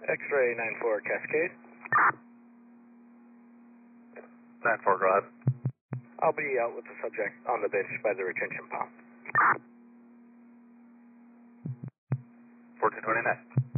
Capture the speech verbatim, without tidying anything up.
X-ray nine four Cascade. nine four, go ahead. I'll be out with the subject on the bench by the retention pond. fourteen twenty-nine.